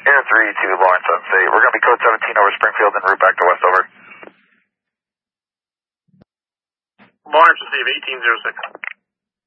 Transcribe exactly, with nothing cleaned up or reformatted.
Air three to Lawrence Upstate. We're going to be code seventeen over Springfield en route back to Westover. Lawrence, receive eighteen zero six.